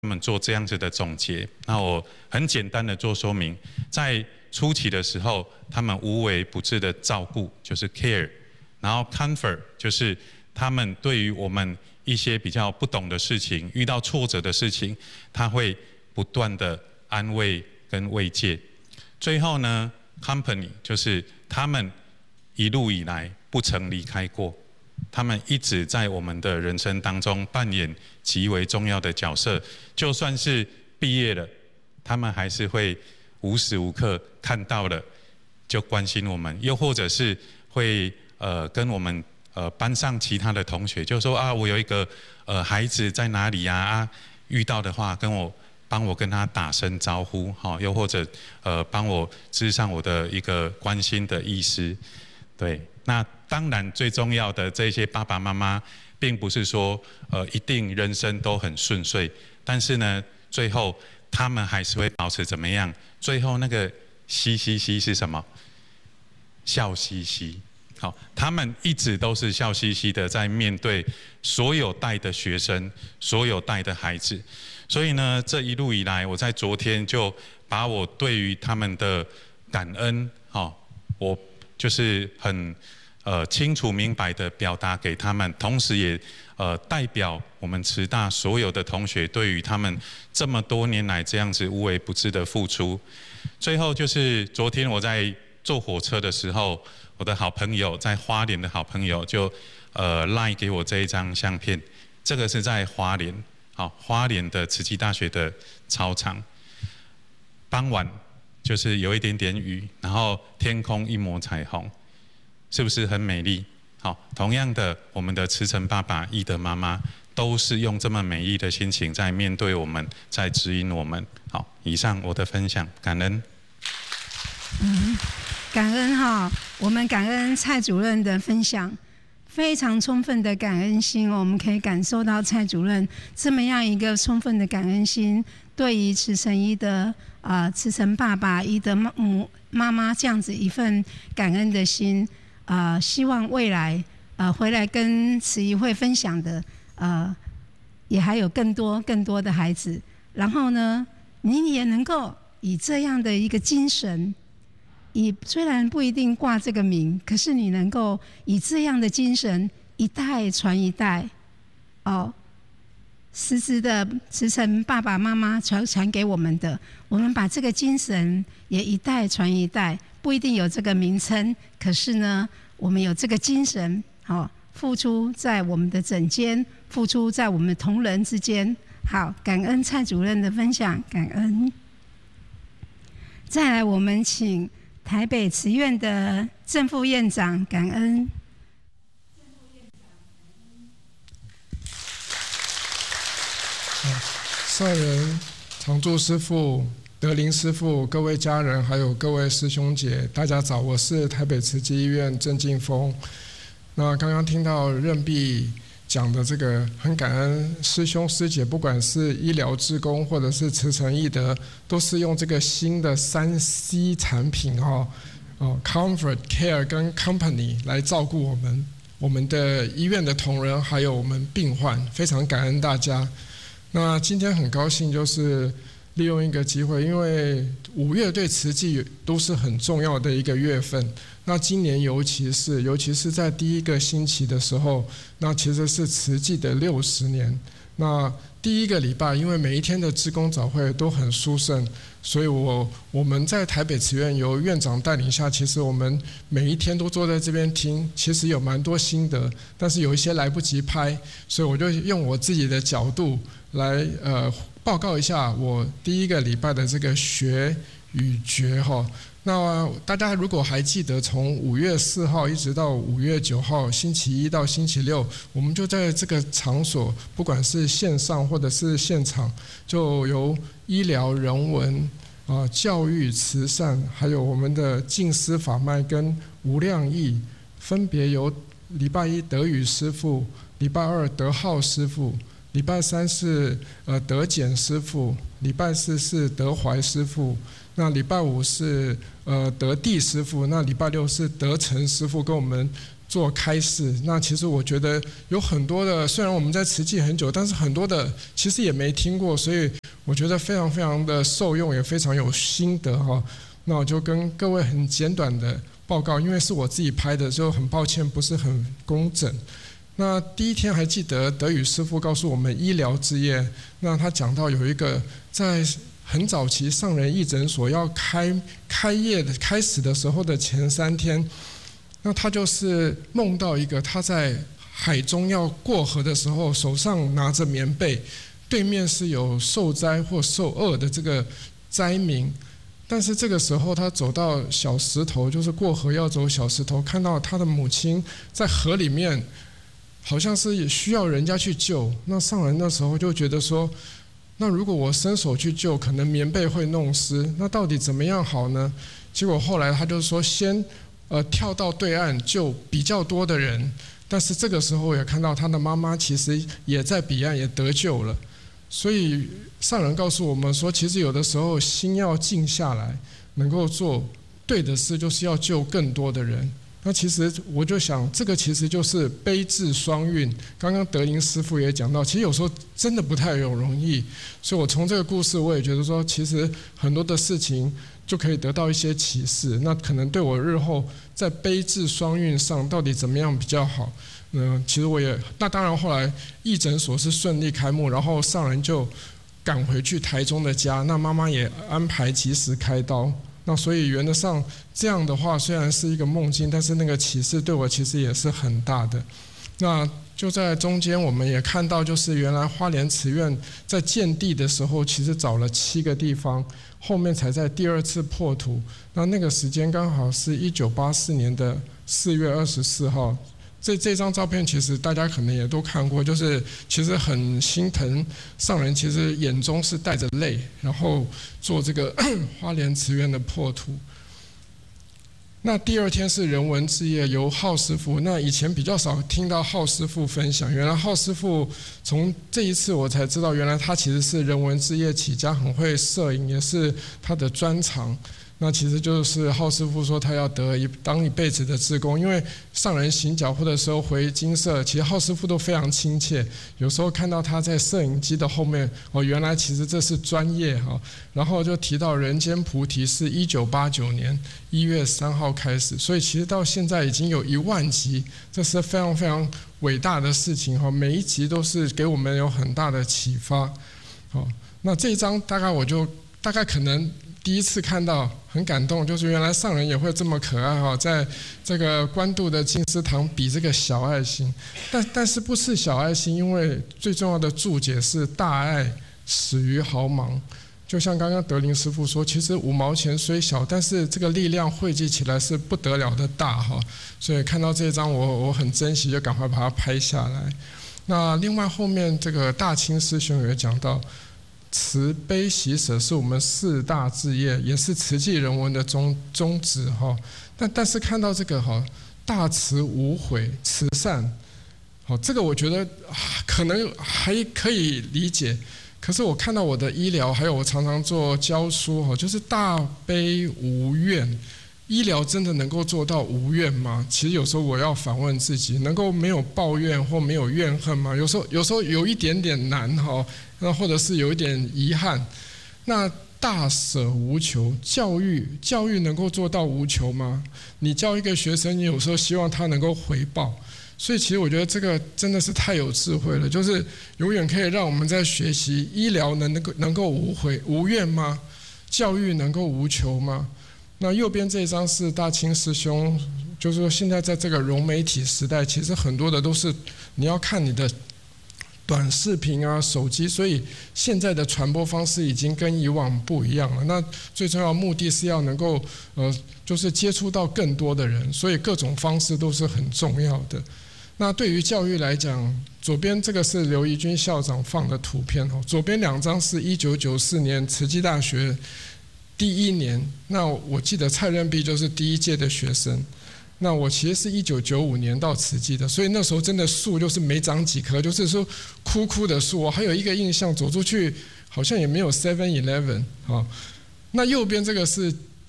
他们做这样子的总结。那我很简单的做说明，在初期的时候，他们无微不至的照顾，就是 care， 然后 comfort 就是他们对于我们一些比较不懂的事情、遇到挫折的事情，他会不断的安慰跟慰藉。最后呢 ，company 就是他们一路以来不曾离开过，他们一直在我们的人生当中扮演极为重要的角色。就算是毕业了，他们还是会无时无刻看到了就关心我们，又或者是会跟我们班上其他的同学就说啊，我有一个孩子在哪里啊，遇到的话帮我跟他打声招呼，又或者帮我致上我的一个关心的意思。对，那当然最重要的这些爸爸妈妈，并不是说一定人生都很顺遂，但是呢，最后他们还是会保持怎么样？最后那个嘻嘻嘻是什么？笑嘻嘻。好，他们一直都是笑嘻嘻的在面对所有带的学生，所有带的孩子。所以呢，这一路以来，我在昨天就把我对于他们的感恩，我就是很清楚明白的表达给他们，同时也代表我们慈大所有的同学对于他们这么多年来这样子无微不至的付出。最后就是昨天我在坐火车的时候，我的好朋友在花莲的好朋友就赖给我这一张相片，这个是在花莲。花莲的慈济大学的操场，傍晚就是有一点点雨，然后天空一抹彩虹，是不是很美丽？好，同样的，我们的慈诚爸爸、义德妈妈，都是用这么美丽的心情在面对我们，在指引我们。好，以上我的分享，感恩。 感恩我们感恩蔡主任的分享。非常充分的感恩心，我们可以感受到蔡主任这么样一个充分的感恩心，对于慈诚义德慈诚爸爸、义德妈妈这样子一份感恩的心，希望未来回来跟慈义会分享的也还有更多的孩子，然后呢，你也能够以这样的一个精神。虽然不一定挂这个名，可是你能够以这样的精神一代传一代，实质的慈诚爸爸妈妈传给我们的，我们把这个精神也一代传一代，不一定有这个名称，可是呢，我们有这个精神，付出在我们的整间，付出在我们同仁之间。好，感恩蔡主任的分享，感恩。再来，我们请台北慈院的正副院长，感恩。 上人、常住师父、德林师父、各位家人，还有各位师兄姐，大家早，我是台北慈济医院郑进峰。那刚刚听到任弼讲的这个，很感恩师兄师姐，不管是医疗志工或者是慈诚义德，都是用这个新的3C 产品comfort、care 跟 company 来照顾我们的医院的同仁，还有我们病患，非常感恩大家。那今天很高兴，就是利用一个机会，因为5月对慈济都是很重要的一个月份。那今年尤其是在第一个星期的时候，那其实是慈济的60年。那第一个礼拜，因为每一天的志工早会都很殊胜，所以我们在台北慈院由院长带领下，其实我们每一天都坐在这边听，其实有蛮多心得，但是有一些来不及拍，所以我就用我自己的角度来报告一下我第一个礼拜的这个学与觉那大家如果还记得，从5月4号一直到5月9号，星期一到星期六，我们就在这个场所，不管是线上或者是现场，就由医疗、人文、教育、慈善，还有我们的净思法脉跟无量义，分别由礼拜一德语师父，礼拜二德浩师父，礼拜三是德简师父，礼拜四是德怀师父。那礼拜五是德地师父，那礼拜六是德成师父跟我们做开示。那其实我觉得有很多的，虽然我们在慈济很久，但是很多的其实也没听过，所以我觉得非常非常的受用，也非常有心得哈。那我就跟各位很简短的报告，因为是我自己拍的，就很抱歉不是很工整。那第一天还记得德语师父告诉我们医疗之夜，那他讲到有一个在很早期上人义诊所要开业的开始的时候的前3天，那他就是梦到一个他在海中要过河的时候，手上拿着棉被，对面是有受灾或受饿的这个灾民。但是这个时候他走到小石头，就是过河要走小石头，看到他的母亲在河里面，好像是也需要人家去救。那上人那时候就觉得说，那如果我伸手去救，可能棉被会弄湿，那到底怎么样好呢？结果后来他就说先跳到对岸救比较多的人，但是这个时候也看到他的妈妈其实也在彼岸也得救了。所以上人告诉我们说，其实有的时候心要静下来，能够做对的事，就是要救更多的人。那其实我就想，这个其实就是悲智双运。刚刚德林师父也讲到，其实有时候真的不太容易。所以我从这个故事，我也觉得说，其实很多的事情就可以得到一些启示。那可能对我日后在悲智双运上到底怎么样比较好？其实我也，那当然后来义诊所是顺利开幕，然后上人就赶回去台中的家，那妈妈也安排及时开刀。那所以原则上这样的话，虽然是一个梦境，但是那个启示对我其实也是很大的。那就在中间，我们也看到，就是原来花莲慈院在建地的时候，其实找了7个地方，后面才在第2次破土。那个时间刚好是1984年的4月24号。这张照片其实大家可能也都看过，就是其实很心疼，上人其实眼中是带着泪，然后做这个花莲慈院的破土。那第2天是人文之夜，由浩师父。那以前比较少听到浩师父分享，原来浩师父从这一次我才知道，原来他其实是人文之夜起家，很会摄影，也是他的专长。那其实就是浩师父说他要当一辈子的志工，因为上人行脚或者时候回精舍，其实浩师父都非常亲切。有时候看到他在摄影机的后面，原来其实这是专业哈。然后就提到人间菩提是1989年1月3号开始，所以其实到现在已经有1万集，这是非常非常伟大的事情哈。每一集都是给我们有很大的启发。好，那这一张大概可能第一次看到很感动，就是原来上人也会这么可爱哈，在这个关渡的静思堂比这个小爱心，但是不是小爱心，因为最重要的注解是大爱始于毫芒。就像刚刚德林师父说，其实5毛钱虽小，但是这个力量汇集起来是不得了的大哈。所以看到这张我很珍惜，就赶快把它拍下来。那另外后面这个大清师兄也讲到，慈悲喜舍是我们4大志业，也是慈济人文的宗旨哈。但是看到这个哈，大慈无悔慈善，好，这个我觉得可能还可以理解。可是我看到我的医疗，还有我常常做教书哈，就是大悲无怨。医疗真的能够做到无怨吗？其实有时候我要反问自己，能够没有抱怨或没有怨恨吗？有时候有一点点难哈，那或者是有一点遗憾。那大舍无求，教育能够做到无求吗？你教一个学生，你有时候希望他能够回报。所以其实我觉得这个真的是太有智慧了，就是永远可以让我们在学习医疗能够无怨吗？教育能够无求吗？那右边这一张是大清师兄，就是说现在在这个融媒体时代，其实很多的都是你要看你的短视频啊、手机，所以现在的传播方式已经跟以往不一样了。那最重要的目的是要能够就是接触到更多的人，所以各种方式都是很重要的。那对于教育来讲，左边这个是刘怡君校长放的图片哦，左边2张是1994年慈济大学第1年，那我记得蔡任弼就是第1届的学生。那我其实是1995年到慈济的，所以那时候真的树就是没长几棵，就是说枯枯的树。我还有一个印象，走出去好像也没有 7-Eleven 啊。那右边这个是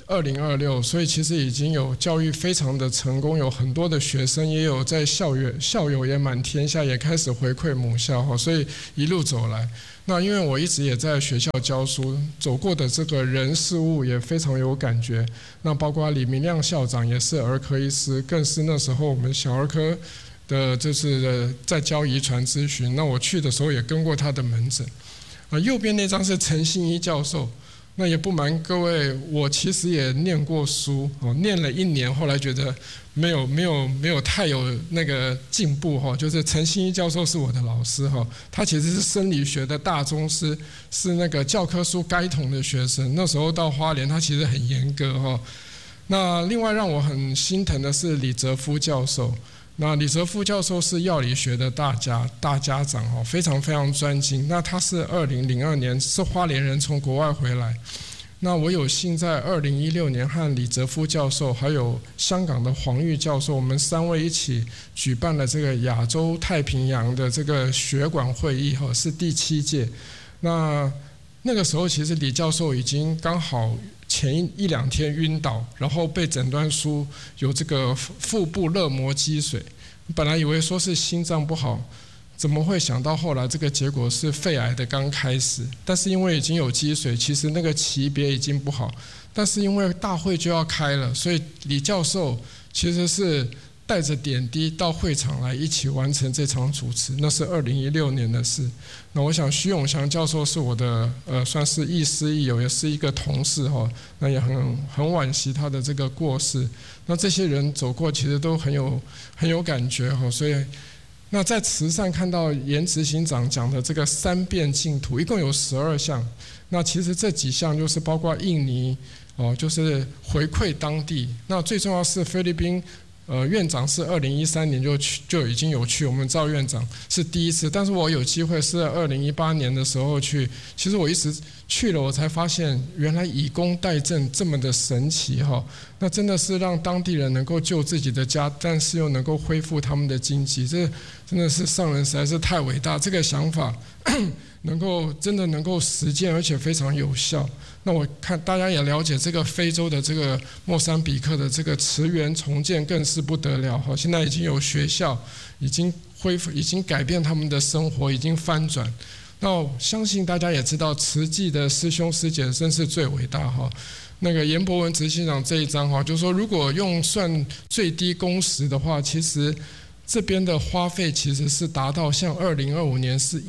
2026，所以其实已经有教育非常的成功，有很多的学生，也有在校友也满天下，也开始回馈母校，所以一路走来。那因为我一直也在学校教书，走过的这个人事物也非常有感觉。那包括李明亮校长也是儿科医师，更是那时候我们小儿科的就是在教遗传咨询。那我去的时候也跟过他的门诊。右边那张是陈信一教授。那也不瞒各位，我其实也念过书，念了1年，后来觉得没有太有那个进步哈。就是陈信一教授是我的老师哈，他其实是生理学的大宗师，是那个教科书该统的学生。那时候到花莲，他其实很严格哈。那另外让我很心疼的是李泽夫教授。那李泽夫教授是药理学的大家长哦，非常非常专精。那他是2002年是花莲人，从国外回来。那我有幸在2016年和李泽夫教授还有香港的黄玉教授，我们3位一起举办了这个亚洲太平洋的这个血管会议哈，是第7届。那个时候其实李教授已经刚好前1、2天晕倒，然后被诊断出有这个腹部肋膜积水。本来以为说是心脏不好，怎么会想到后来这个结果是肺癌的刚开始？但是因为已经有积水，其实那个级别已经不好。但是因为大会就要开了，所以李教授其实是带着点滴到会场来一起完成这场主持。那是2016年的事。那我想徐永祥教授是我的算是亦师亦友，也是一个同事哈。那也很惋惜他的这个过世。那这些人走过其实都很有感觉哈。所以那在慈善看到严执行长讲的这个3变净土，一共有12项。那其实这几项就是包括印尼就是回馈当地。那最重要是菲律宾。院长是2013年就已经有去，我们赵院长是第一次，但是我有机会是在2018年的时候去。其实我一直去了，我才发现原来以工代赈这么的神奇哈。那真的是让当地人能够救自己的家，但是又能够恢复他们的经济，这真的是上人实在是太伟大。这个想法真的能够实践，而且非常有效。那我看大家也了解这个非洲的这个莫桑比克的这个池源重建更是不得了哈，现在已经有学校已经恢复，已经改变他们的生活，已经翻转。那我相信大家也知道，慈济的师兄师姐真是最伟大哈。那个严博文执行长这一章哈，就是说如果用算最低工时的话，其实这边的花费其实是达到像2025年是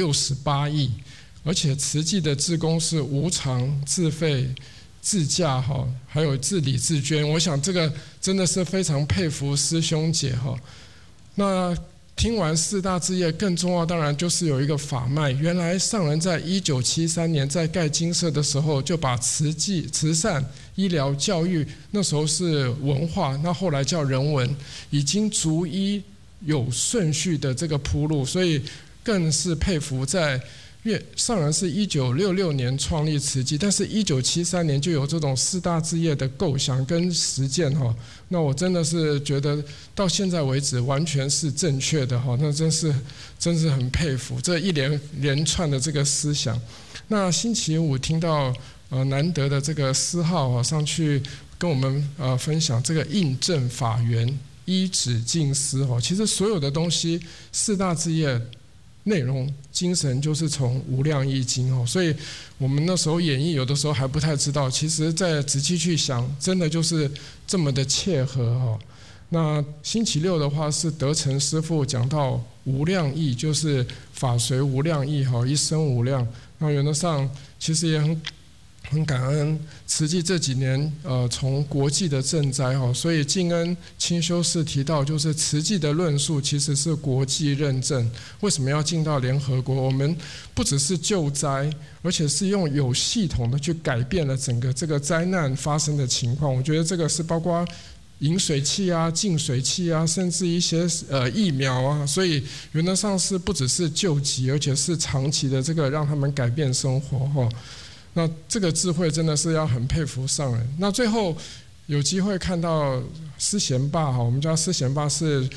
168亿。而且慈济的志工是无偿自费自驾哈，还有自理自捐，我想这个真的是非常佩服师兄姐哈。那听完4大志业，更重要当然就是有一个法脉。原来上人在1973年在盖精舍的时候，就把慈善、医疗、教育，那时候是文化，那后来叫人文，已经逐一有顺序的这个铺路，所以更是佩服在。上人是1966年创立慈济，但是1973年就有这种4大志业的构想跟实践哈。那我真的是觉得到现在为止完全是正确的哈，那真是很佩服这一连串的这个思想。那星期五听到难得的这个思浩上去跟我们分享这个印证法源、依止静思其实所有的东西4大志业。内容精神就是从无量易经所以我们那时候演绎有的时候还不太知道，其实在仔细去想，真的就是这么的切合那星期六的话是德成师父讲到无量义，就是法随无量义一生无量。那原则上其实也很感恩慈济这几年从国际的赈灾所以静恩清修士提到，就是慈济的论述其实是国际认证。为什么要进到联合国？我们不只是救灾，而且是用有系统的去改变了整个这个灾难发生的情况。我觉得这个是包括饮水器啊、净水器啊，甚至一些疫苗啊，所以原则上是不只是救急，而且是长期的这个让他们改变生活那这个智慧真的是要很佩服上人。那最后有机会看到师贤爸我们家师贤爸是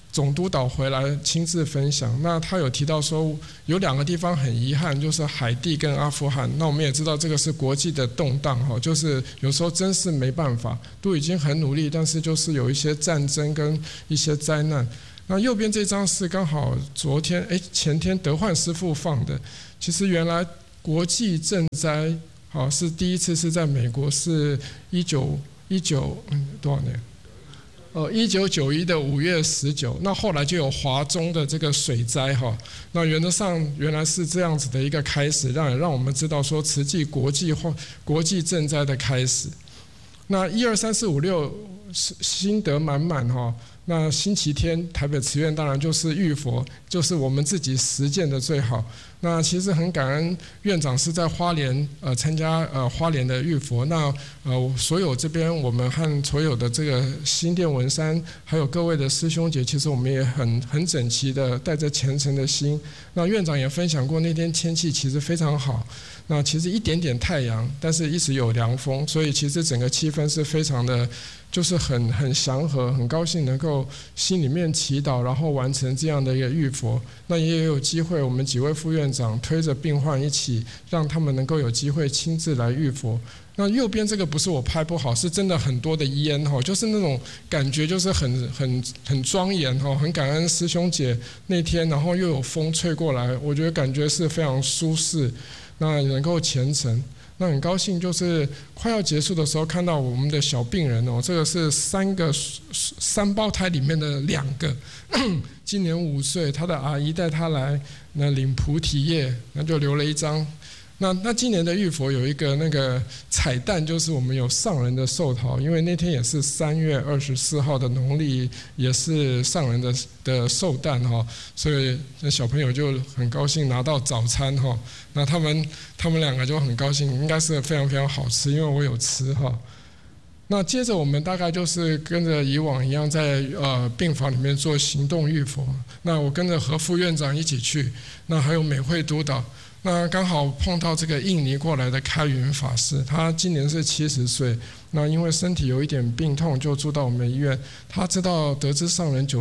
总督导回来亲自分享。那他有提到说有2个地方很遗憾，就是海地跟阿富汗。那我们也知道这个是国际的动荡，就是有时候真是没办法，都已经很努力，但是就是有一些战争跟一些灾难。那右边这张是刚好前天德焕师父放的。其实原来国际赈灾是第一次是在美国，是多少年？1991的5月19。那后来就有华中的这个水灾那原则上原来是这样子的一个开始，让我们知道说慈济国际赈灾的开始。那1、2、3、4、5、6心得满满那星期天台北慈院当然就是浴佛，就是我们自己实践的最好。那其实很感恩院长是在花莲参加花莲的浴佛。那所有这边我们和所有的这个新店文山还有各位的师兄姐，其实我们也很整齐的带着虔诚的心。那院长也分享过，那天天气其实非常好，那其实一点点太阳，但是一直有凉风，所以其实整个气氛是非常的就是很祥和，很高兴能够心里面祈祷，然后完成这样的一个浴佛。那也有机会，我们几位副院长推着病患一起，让他们能够有机会亲自来浴佛。那右边这个不是我拍不好，是真的很多的烟就是那种感觉，就是很庄严很感恩师兄姐那天，然后又有风吹过来，我觉得感觉是非常舒适，那能够虔诚。那很高兴，就是快要结束的时候，看到我们的小病人这个是3胞胎里面的2个，今年5岁，他的阿姨带他来那领菩提叶，那就留了一张。那今年的浴佛有一个那个彩蛋，就是我们有上人的寿桃，因为那天也是3月24号的农历，也是上人的寿诞所以那小朋友就很高兴拿到早餐那他们2个就很高兴，应该是非常非常好吃，因为我有吃那接着我们大概就是跟着以往一样，在病房里面做行动浴佛。那我跟着何副院长一起去，那还有美慧督导。那刚好碰到这个印尼过来的开云法师，他今年是70岁，那因为身体有一点病痛，就住到我们医院。他得知上人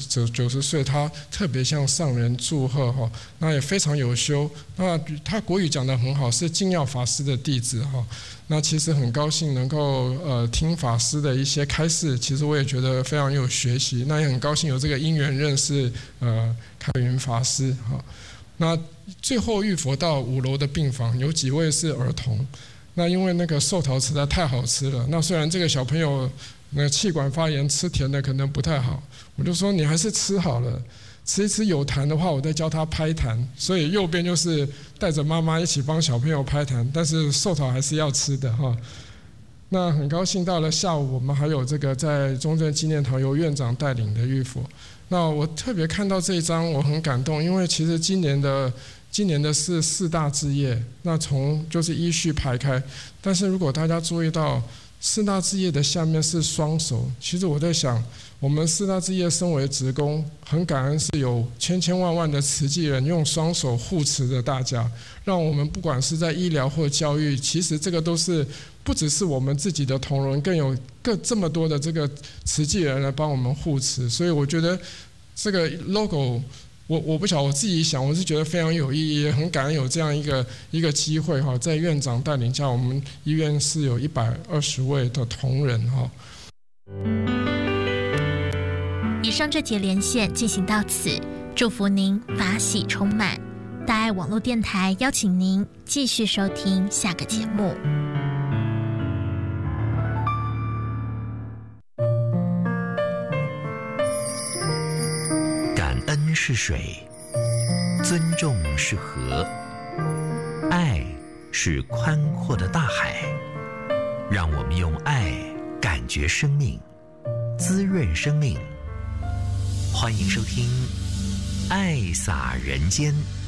90岁，他特别向上人祝贺那也非常有修。那他国语讲得很好，是净耀法师的弟子那其实很高兴能够听法师的一些开示，其实我也觉得非常有学习。那也很高兴有这个因缘认识开云法师那最后浴佛到5楼的病房，有几位是儿童。那因为那个寿桃实在太好吃了，那虽然这个小朋友那气管发炎，吃甜的可能不太好，我就说你还是吃好了，吃一吃有痰的话，我再教他拍痰。所以右边就是带着妈妈一起帮小朋友拍痰，但是寿桃还是要吃的那很高兴到了下午，我们还有这个在中正纪念堂由院长带领的浴佛。那我特别看到这一张，我很感动，因为其实今年的是4大志业，那就是依序排开。但是如果大家注意到4大志业的下面是双手，其实我在想，我们4大志业身为职工，很感恩是有千万的慈济人用双手护持着大家，让我们不管是在医疗或教育，其实这个都是不只是我们自己的同仁，更有这么多的这个慈济人来帮我们护持。所以我觉得这个 logo， 我不晓得，我自己想，我是觉得非常有意义，也很感恩有这样一个机会在院长带领下，我们医院是有120位的同仁以上这节连线进行到此，祝福您法喜充满。大爱网络电台邀请您继续收听下个节目。 感恩是水，尊重是河，爱是宽阔的大海。让我们用爱感觉生命，滋润生命。欢迎收听《爱洒人间》。